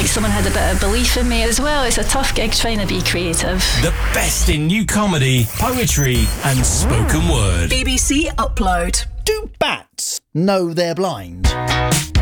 like someone had a bit of belief in me as well. It's a tough gig trying to be creative. The best in new comedy, poetry and spoken word. BBC Upload. Do bats know they're blind?